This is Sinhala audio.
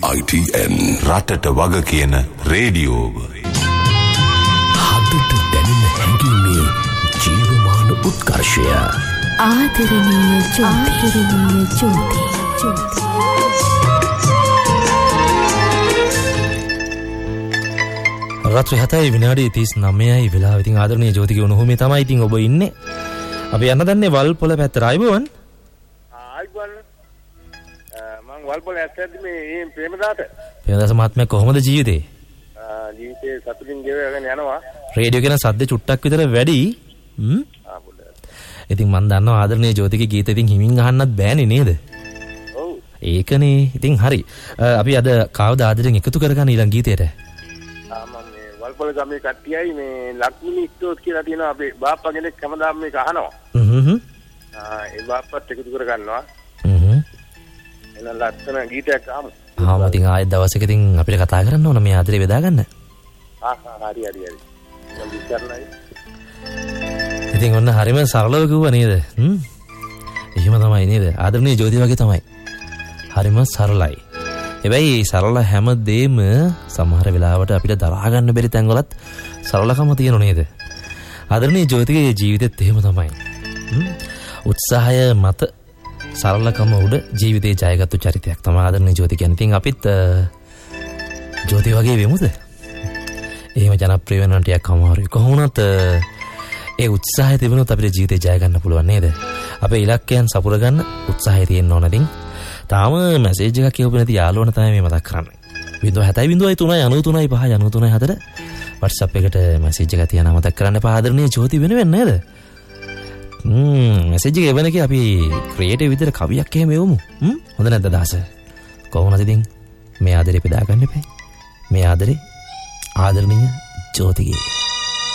ITN රටට වග කියන රේඩියෝව. හදට දැනෙන හැඟීමේ ජීවමාන උත්කර්ෂය. ආදරණීය ජෝති. රාත්‍රී 7යි විනාඩි 39යි වෙලාව. ඉතින් ආදරණීය ජෝතිගේ උණුහුමේ තමයි ඉතින් ඔබ ඉන්නේ. අපි යන්න දන්නේ වල්පොළ පැත්තට. ආයිබෝවන්. ආයිබෝවන්. මම වල්පොළ ඇත්තටම මේ ප්‍රේමදාස මහත්මයා කොහොමද ජීවිතේ? ජීවිතේ සතුටින් ගෙවගෙන යනවා. රේඩියෝ කියන සද්ද චුට්ටක් විතර වැඩි. ඉතින් මම දන්නවා ආදරණීය ජෝතිගේ ගීත ඉතින් හිමින් අහන්නත් බෑනේ නේද? ඔව්. ඒකනේ. ඉතින් හරි. අපි අද කවුද ආදරෙන් එකතු කරගන්න ඊළඟ ගීතයට? වල්පොළ ගමේ කට්ටියයි මේ ලක්මිනි ස්ටෝස් කියලා තියෙනවා අපේ බාප්පා කෙනෙක් හැමදාම මේක අහනවා. ඒ බාප්පත් එකතු කර ගන්නවා. එන ලස්සන ගීතයක් අහමු. ඉතින් ආයෙත් දවසක ඉතින් අපිට කතා කරන්න ඕන මේ ආදරේ බෙදා ගන්න. හරි. මම විශ්වාසයි. ඉතින් ඔන්න හරිම සරලව කිව්වා නේද? එහෙම තමයි නේද? ආදරණීය ජෝති වගේ තමයි. හරිම සරලයි. හැබැයි සරල හැම දෙෙම සමහර වෙලාවට අපිට දරා ගන්න බැරි තැන්වලත් සරලකම තියෙනව නේද? ආදරණීය ජෝතිගේ ජීවිතෙත් එහෙම තමයි. උත්සාහය මත සරලකම උඩ ජීවිතේ ජයගත්තු චරිතයක් තමයි ආදරණීය ජෝති කියන්නේ. ඉතින් අපිත් ජෝති වගේ වෙමුද? එහෙම ජනප්‍රිය වෙනවා ටිකක් අමාරුයි. කොහොමුණත් ඒ උත්සාහය තිබුණොත් අපිට ජීවිතේ ජය ගන්න පුළුවන් නේද? අපේ ඉලක්කයන් සපුර ගන්න උත්සාහය තියෙන්න ඕන. ඉතින් තාම මැසේජ් එකක් කියවපු නැති යාළුවන තමයි මේ මතක් කරන්නේ. 0.703.93.5.93.4 WhatsApp එකට මැසේජ් එකක් තියනවා මතක් කරන්න එපා ආදරණීය ජෝති වෙනුවෙන් නේද? මැසේජ් එක එවන එකේ අපි ක්‍රියේටිව් විදිහට කවියක් එහෙම එවමු. හොඳ නැද්ද දාස? කොහොමද ඉතින් මේ ආදරේ බෙදා ගන්න එපා. මේ ආදරේ ආදරණීය ජෝතිගේ